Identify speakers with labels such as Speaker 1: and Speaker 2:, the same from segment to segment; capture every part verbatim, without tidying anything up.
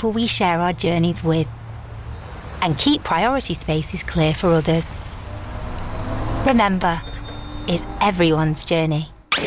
Speaker 1: people we share our journeys with, and keep priority spaces clear for others. Remember, it's everyone's journey.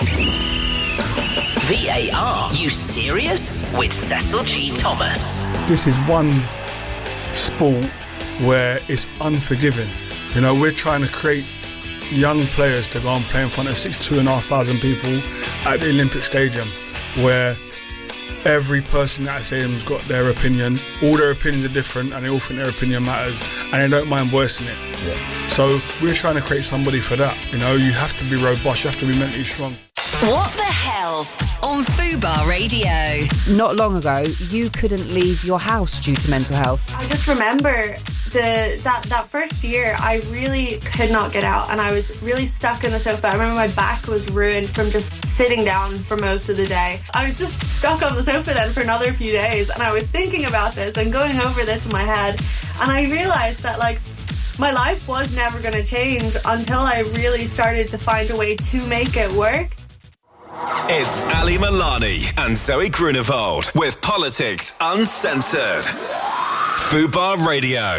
Speaker 2: V A R, you serious? With Cecil G. Thomas.
Speaker 3: This is one sport where it's unforgiving. You know, we're trying to create young players to go and play in front of sixty-two and a half thousand people at the Olympic Stadium, where every person at that stadium's got their opinion. All their opinions are different, and they all think their opinion matters, and they don't mind voicing it. Yeah. So we're trying to create somebody for that. You know, you have to be robust, you have to be mentally strong.
Speaker 4: What the Health on Fubar Radio.
Speaker 5: Not long ago, you couldn't leave your house due to mental health.
Speaker 6: I just remember the that, that first year, I really could not get out, and I was really stuck in the sofa. I remember my back was ruined from just sitting down for most of the day. I was just stuck on the sofa then for another few days, and I was thinking about this and going over this in my head, and I realised that, like, my life was never going to change until I really started to find a way to make it work.
Speaker 7: It's Ali Milani and Zoe Grunewald with Politics Uncensored. Fubar Radio.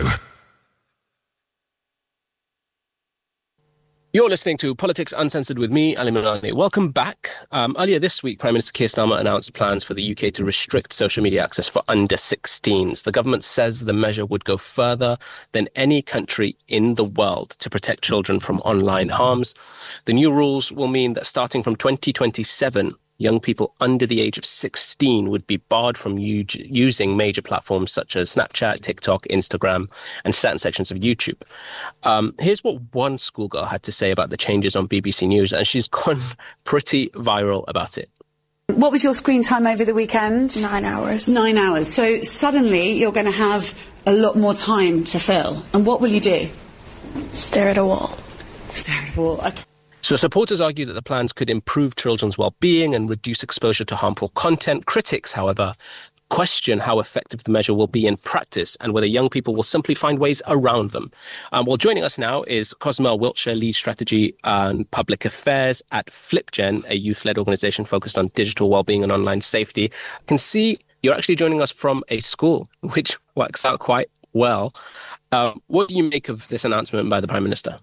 Speaker 8: You're listening to Politics Uncensored with me, Ali Milani. Welcome back. Um, earlier this week, Prime Minister Keir Starmer announced plans for the U K to restrict social media access for under sixteens. The government says the measure would go further than any country in the world to protect children from online harms. The new rules will mean that starting from twenty twenty-seven, young people under the age of sixteen would be barred from u- using major platforms such as Snapchat, TikTok, Instagram, and certain sections of YouTube. Um, here's what one schoolgirl had to say about the changes on B B C News, and she's gone pretty viral about it.
Speaker 9: What was your screen time over the weekend?
Speaker 10: Nine hours.
Speaker 9: Nine hours. So suddenly you're going to have a lot more time to fill. And what will you do?
Speaker 10: Stare at a wall.
Speaker 9: Stare at a wall, okay.
Speaker 8: So supporters argue that the plans could improve children's well-being and reduce exposure to harmful content. Critics, however, question how effective the measure will be in practice and whether young people will simply find ways around them. Um, well, joining us now is Cosmel Wiltshire, Lead Strategy and Public Affairs at FlipGen, a youth-led organisation focused on digital well-being and online safety. I can see you're actually joining us from a school, which works out quite well. Um, what do you make of this announcement by the Prime Minister?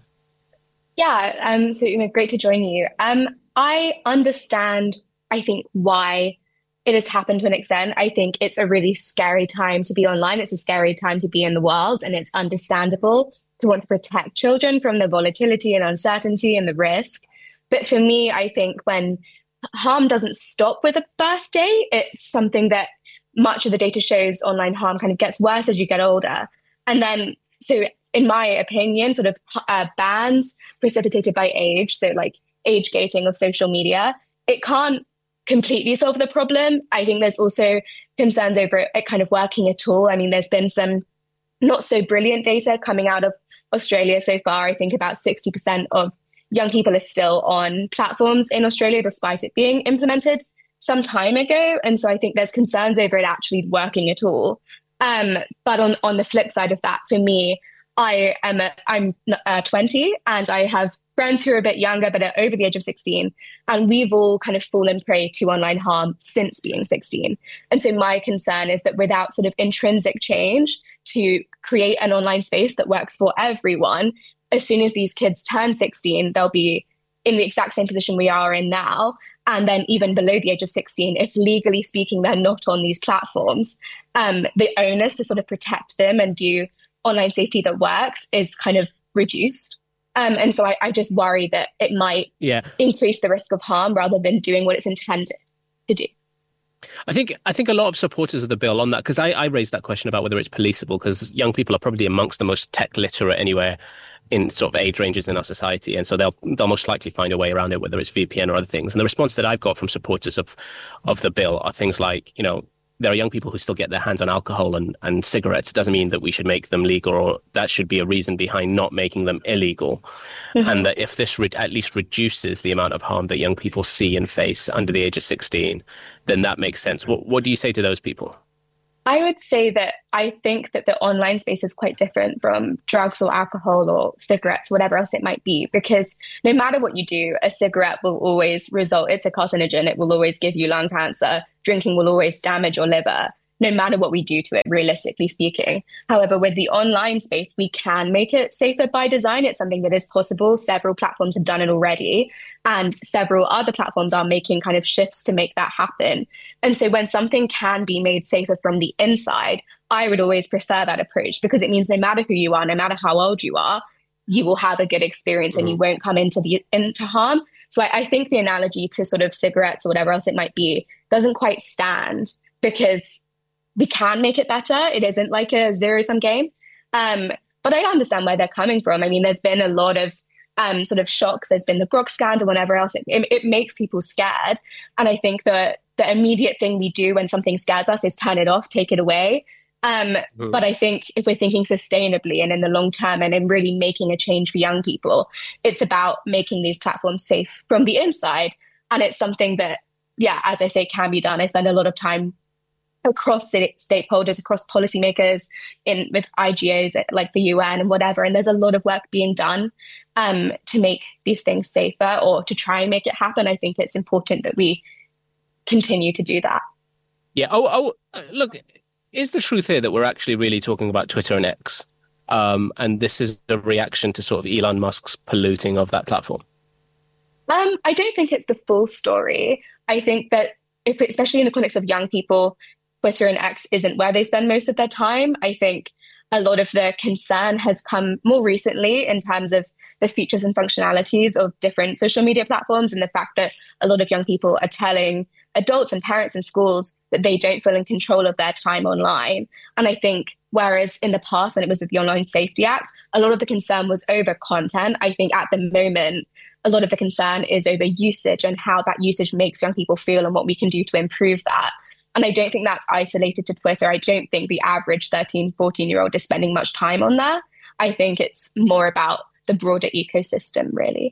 Speaker 11: Yeah, um, so you know, great to join you. Um, I understand, I think, why it has happened to an extent. I think it's a really scary time to be online. It's a scary time to be in the world, and it's understandable to want to protect children from the volatility and uncertainty and the risk. But for me, I think when harm doesn't stop with a birthday, it's something that much of the data shows online harm kind of gets worse as you get older. And then, so in my opinion, sort of uh, bans precipitated by age, so like age gating of social media, it can't completely solve the problem. I think there's also concerns over it, it kind of working at all. I mean, there's been some not so brilliant data coming out of Australia so far. I think about sixty percent of young people are still on platforms in Australia, despite it being implemented some time ago. And so I think there's concerns over it actually working at all. Um, but on, on the flip side of that, for me, I am a, I'm uh, twenty, and I have friends who are a bit younger but are over the age of sixteen, and we've all kind of fallen prey to online harm since being sixteen. And so my concern is that without sort of intrinsic change to create an online space that works for everyone, as soon as these kids turn sixteen, they'll be in the exact same position we are in now. And then even below the age of sixteen, if legally speaking, they're not on these platforms, um, the onus to sort of protect them and do online safety that works is kind of reduced. Um, and so I, I just worry that it might
Speaker 8: yeah.
Speaker 11: increase the risk of harm rather than doing what it's intended to do.
Speaker 8: I think I think a lot of supporters of the bill on that, because I, I raised that question about whether it's policeable, because young people are probably amongst the most tech literate anywhere in sort of age ranges in our society. And so they'll they'll most likely find a way around it, whether it's V P N or other things. And the response that I've got from supporters of, of the bill are things like, you know, there are young people who still get their hands on alcohol and, and cigarettes. It doesn't mean that we should make them legal, or that should be a reason behind not making them illegal. Mm-hmm. And that if this re- at least reduces the amount of harm that young people see and face under the age of sixteen, then that makes sense. What, what do you say to those people?
Speaker 11: I would say that I think that the online space is quite different from drugs or alcohol or cigarettes, whatever else it might be, because no matter what you do, a cigarette will always result, it's a carcinogen, it will always give you lung cancer. Drinking will always damage your liver. no matter what we do to it, realistically speaking. However, with the online space, we can make it safer by design. It's something that is possible. Several platforms have done it already, and several other platforms are making kind of shifts to make that happen. And so when something can be made safer from the inside, I would always prefer that approach, because it means no matter who you are, no matter how old you are, you will have a good experience and you won't come into the into harm. So I, I think the analogy to sort of cigarettes or whatever else it might be doesn't quite stand, because we can make it better. It isn't like a zero-sum game. Um, but I understand where they're coming from. I mean, there's been a lot of um, sort of shocks. There's been the Grok scandal, whatever else. It, it, it makes people scared. And I think that the immediate thing we do when something scares us is turn it off, take it away. Um, mm. But I think if we're thinking sustainably and in the long term and in really making a change for young people, it's about making these platforms safe from the inside. And it's something that, yeah, as I say, can be done. I spend a lot of time across stakeholders, across policymakers, in with I G Os like the U N and whatever. And there's a lot of work being done um, to make these things safer, or to try and make it happen. I think it's important that we continue to do that.
Speaker 8: Yeah. Oh, oh look, is the truth here that we're actually really talking about Twitter and X? Um, and this is a reaction to sort of Elon Musk's polluting of that platform?
Speaker 11: Um, I don't think it's the full story. I think that, if especially in the context of young people, Twitter and X isn't where they spend most of their time. I think a lot of the concern has come more recently in terms of the features and functionalities of different social media platforms, and the fact that a lot of young people are telling adults and parents and schools that they don't feel in control of their time online. And I think whereas in the past, when it was with the Online Safety Act, a lot of the concern was over content, I think at the moment, a lot of the concern is over usage and how that usage makes young people feel and what we can do to improve that. And I don't think that's isolated to Twitter. I don't think the average thirteen, fourteen-year-old is spending much time on there. I think it's more about the broader ecosystem, really.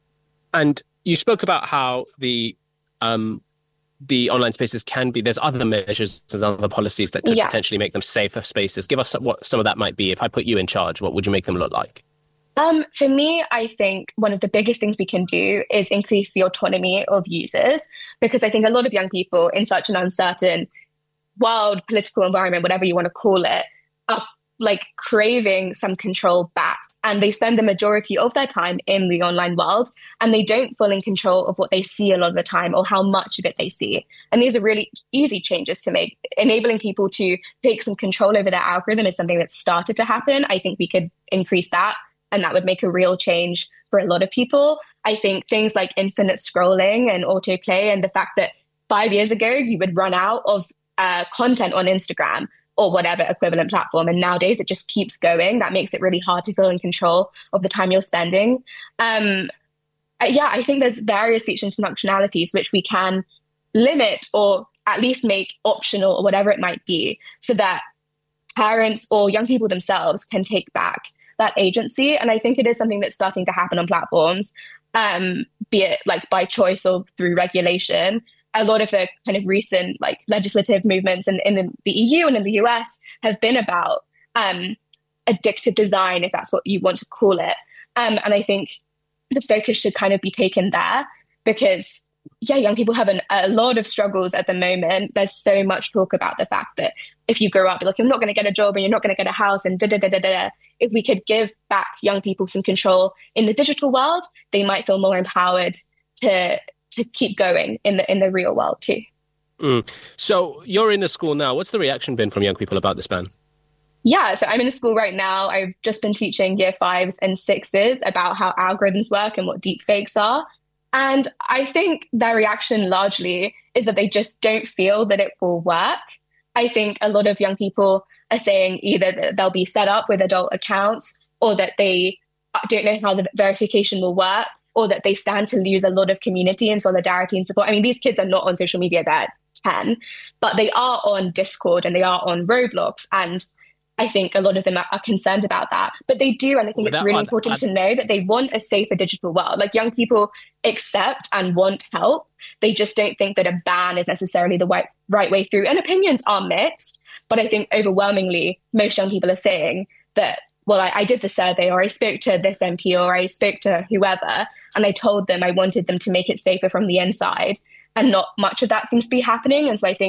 Speaker 8: And you spoke about how the um, the online spaces can be, there's other measures and other policies that could yeah. potentially make them safer spaces. Give us what some of that might be. If I put you in charge, what would you make them look like?
Speaker 11: Um, for me, I think one of the biggest things we can do is increase the autonomy of users, because I think a lot of young people in such an uncertain world, political environment, whatever you want to call it, are like craving some control back. And they spend the majority of their time in the online world, and they don't feel in control of what they see a lot of the time or how much of it they see. And these are really easy changes to make. Enabling people to take some control over their algorithm is something that's started to happen. I think we could increase that, and that would make a real change for a lot of people. I think things like infinite scrolling and autoplay, and the fact that five years ago you would run out of uh, content on Instagram or whatever equivalent platform, and nowadays it just keeps going. That makes it really hard to feel in control of the time you're spending. Um, yeah, I think there's various features and functionalities which we can limit or at least make optional or whatever it might be, so that parents or young people themselves can take back that agency. And I think it is something that's starting to happen on platforms, um, be it like by choice or through regulation. A lot of the kind of recent like legislative movements in, in the, the E U and in the U S have been about um, addictive design, if that's what you want to call it. Um, and I think the focus should kind of be taken there, because yeah, young people have an, a lot of struggles at the moment. There's so much talk about the fact that if you grow up, you're like, you're not going to get a job and you're not going to get a house and da da da da da. If we could give back young people some control in the digital world, they might feel more empowered to to keep going in the in the real world too.
Speaker 8: Mm. So you're in a school now. What's the reaction been from young people about this ban?
Speaker 11: Yeah, so I'm in a school right now. I've just been teaching year fives and sixes about how algorithms work and what deepfakes are. And I think their reaction largely is that they just don't feel that it will work. I think a lot of young people are saying either that they'll be set up with adult accounts, or that they don't know how the verification will work, or that they stand to lose a lot of community and solidarity and support. I mean, these kids are not on social media, they're ten, but they are on Discord and they are on Roblox. And I think a lot of them are, are concerned about that. But they do, and I think well, it's really odd, important I'd... to know that they want a safer digital world. Like, young people accept and want help. They just don't think that a ban is necessarily the right, right way through. And opinions are mixed, but I think overwhelmingly most young people are saying that, well, I, I did the survey, or I spoke to this M P, or I spoke to whoever, and I told them I wanted them to make it safer from the inside. And not much of that seems to be happening. And so I think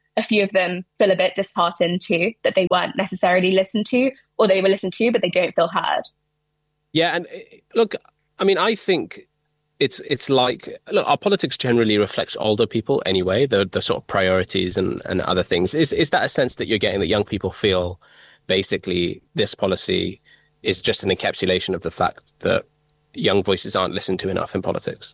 Speaker 11: a few of them feel a bit disheartened too, that they weren't necessarily listened to, or they were listened to, but they don't feel heard.
Speaker 8: Yeah, and look, I mean, I think it's it's like, look, our politics generally reflects older people anyway, the the sort of priorities and, and other things. Is is that a sense that you're getting, that young people feel basically this policy is just an encapsulation of the fact that young voices aren't listened to enough in politics?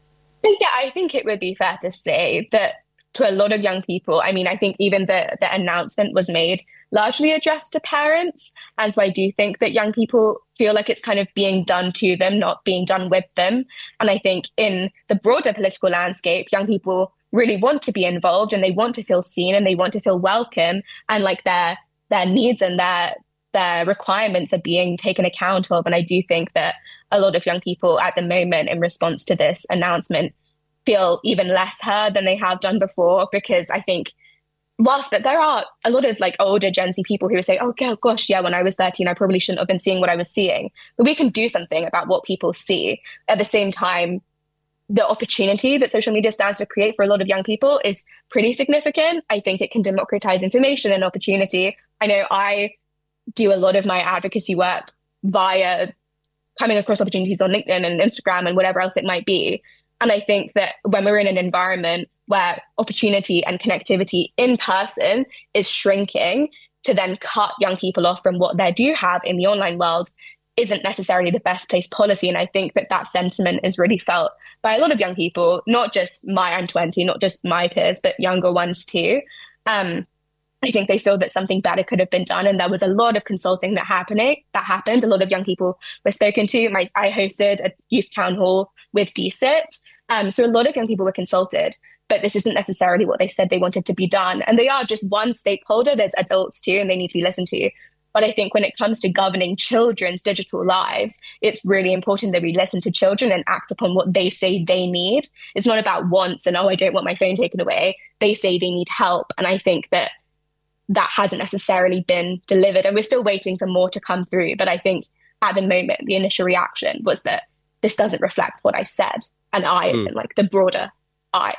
Speaker 11: Yeah, I think it would be fair to say that to a lot of young people, I mean, I think even the, the announcement was made largely addressed to parents. And so I do think that young people feel like it's kind of being done to them, not being done with them. And I think in the broader political landscape, young people really want to be involved and they want to feel seen and they want to feel welcome, and like their their needs and their their requirements are being taken account of. And I do think that a lot of young people at the moment, in response to this announcement, feel even less heard than they have done before, because I think whilst that there are a lot of like older Gen Z people who say, oh gosh, yeah, when I was thirteen, I probably shouldn't have been seeing what I was seeing. But we can do something about what people see. At the same time, the opportunity that social media stands to create for a lot of young people is pretty significant. I think it can democratize information and opportunity. I know I do a lot of my advocacy work via coming across opportunities on LinkedIn and Instagram and whatever else it might be. And I think that when we're in an environment where opportunity and connectivity in person is shrinking, to then cut young people off from what they do have in the online world isn't necessarily the best placed policy. And I think that that sentiment is really felt by a lot of young people, not just my, I'm twenty, not just my peers, but younger ones too. Um, I think they feel that something better could have been done. And there was a lot of consulting that happening, that happened. A lot of young people were spoken to. My, I hosted a youth town hall with D C I T. Um, so a lot of young people were consulted, but this isn't necessarily what they said they wanted to be done. And they are just one stakeholder. There's adults too, and they need to be listened to. But I think when it comes to governing children's digital lives, it's really important that we listen to children and act upon what they say they need. It's not about wants and, oh, I don't want my phone taken away. They say they need help. And I think that that hasn't necessarily been delivered. And we're still waiting for more to come through. But I think at the moment, the initial reaction was that this doesn't reflect what I said. And I, as
Speaker 8: Mm.
Speaker 11: in like the broader I.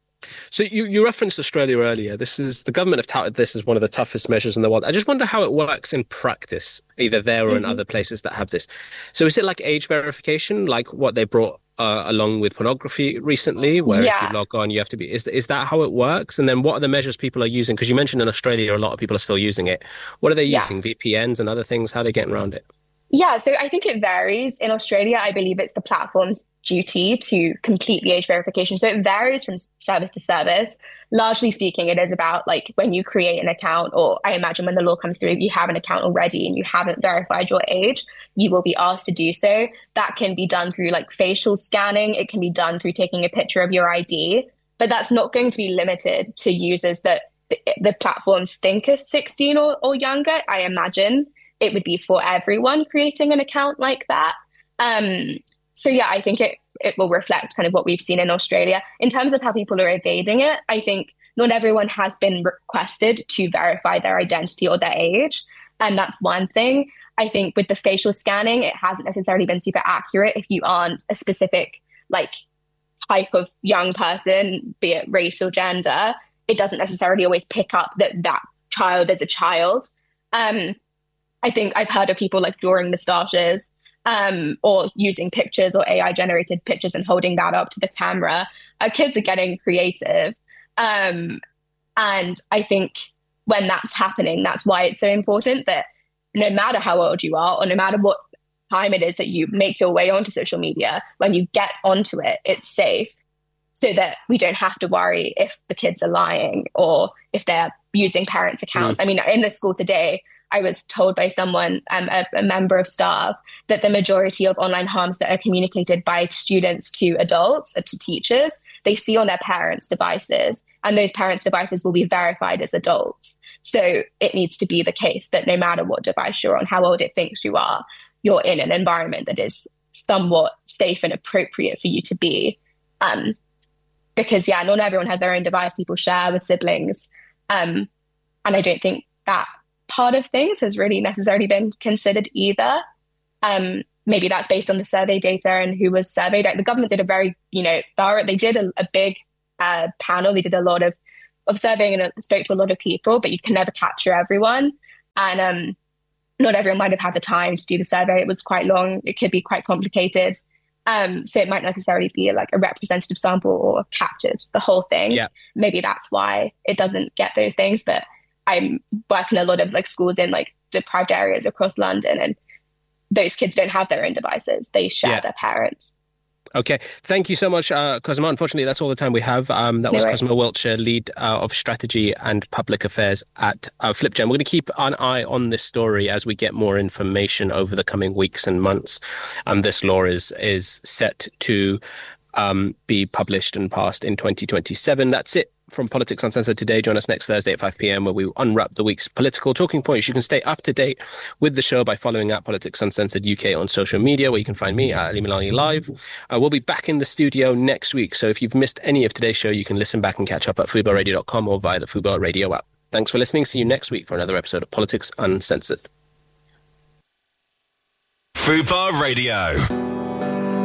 Speaker 8: So you, you referenced Australia earlier. This is, the government have touted this as one of the toughest measures in the world. I just wonder how it works in practice, either there or in
Speaker 11: Mhm.
Speaker 8: other places that have this. So is it like age verification, like what they brought uh, along with pornography recently, where
Speaker 11: Yeah.
Speaker 8: if you log on, you have to be, is, is that how it works? And then what are the measures people are using? Because you mentioned in Australia, a lot of people are still using it. What are they
Speaker 11: Yeah.
Speaker 8: using? V P Ns and other things? How are they getting around it?
Speaker 11: Yeah, so I think it varies. In Australia, I believe it's the platform's duty to complete the age verification. So it varies from service to service. Largely speaking, it is about like when you create an account, or I imagine when the law comes through, if you have an account already and you haven't verified your age, you will be asked to do so. That can be done through like facial scanning. It can be done through taking a picture of your I D, but that's not going to be limited to users that the, the platforms think are sixteen or, or younger. I imagine it would be for everyone creating an account like that. Um, so yeah, I think it, it will reflect kind of what we've seen in Australia. In terms of how people are evading it, I think not everyone has been requested to verify their identity or their age. And that's one thing. I think with the facial scanning, it hasn't necessarily been super accurate if you aren't a specific like type of young person, be it race or gender. It doesn't necessarily always pick up that that child is a child. Um, I think I've heard of people like drawing moustaches um, or using pictures or A I generated pictures and holding that up to the camera. Our kids are getting creative. Um, and I think when that's happening, that's why it's so important that no matter how old you are or no matter what time it is that you make your way onto social media, when you get onto it, it's safe, so that we don't have to worry if the kids are lying or if they're using parents' accounts.
Speaker 8: Mm.
Speaker 11: I mean, in the school today, I was told by someone, um, a, a member of staff, that the majority of online harms that are communicated by students to adults, uh, to teachers, they see on their parents' devices, and those parents' devices will be verified as adults. So it needs to be the case that no matter what device you're on, how old it thinks you are, you're in an environment that is somewhat safe and appropriate for you to be. Um, because, yeah, not everyone has their own device. People share with siblings. Um, and I don't think that part of things has really necessarily been considered either. Um, maybe that's based on the survey data and who was surveyed. Like, the government did a very, you know, thorough, they did a, a big uh, panel. They did a lot of of surveying and spoke to a lot of people, but you can never capture everyone. And um, not everyone might have had the time to do the survey. It was quite long. It could be quite complicated. Um, so it might not necessarily be like a representative sample or captured the whole thing.
Speaker 8: Yeah.
Speaker 11: Maybe that's why it doesn't get those things. But I'm working a lot of like schools in like deprived areas across London, and those kids don't have their own devices. They share
Speaker 8: Yeah.
Speaker 11: their parents.
Speaker 8: Okay. Thank you so much, uh, Cosima. Unfortunately, that's all the time we have. Um, that
Speaker 11: No
Speaker 8: was
Speaker 11: worries.
Speaker 8: Cosima Wiltshire, lead uh, of strategy and public affairs at uh, FlipGen. We're going to keep an eye on this story as we get more information over the coming weeks and months. Um, this law is is set to um, be published and passed in twenty twenty-seven. That's it from Politics Uncensored today. Join us next Thursday at five p.m. where we unwrap the week's political talking points. You can stay up to date with the show by following at Politics Uncensored U K on social media, where you can find me at Ali Milani Live. Uh, we'll be back in the studio next week, so if you've missed any of today's show, you can listen back and catch up at fubar radio dot com or via the Fubar Radio app. Thanks for listening. See you next week for another episode of Politics Uncensored.
Speaker 7: Fubar Radio.